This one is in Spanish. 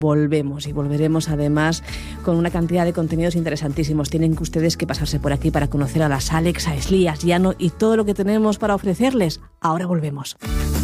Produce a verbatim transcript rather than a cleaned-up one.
volvemos y volveremos además con una cantidad de contenidos interesantísimos. Tienen que ustedes que pasarse por aquí para conocer a las Alex, a Esli, a Llano y todo lo que tenemos para ofrecerles. Ahora volvemos.